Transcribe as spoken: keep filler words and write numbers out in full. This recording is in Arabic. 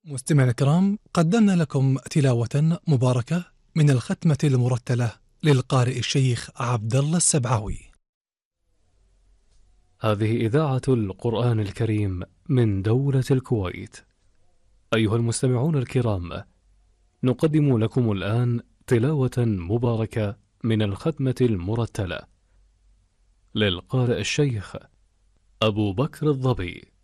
مستمعينا الكرام، قدمنا لكم تلاوة مباركة من الختمة المرتلة للقارئ الشيخ عبد الله السبعاوي. هذه إذاعة القرآن الكريم من دولة الكويت. أيها المستمعون الكرام، نقدم لكم الآن تلاوة مباركة من الختمة المرتلة للقارئ الشيخ أبو بكر الظبي.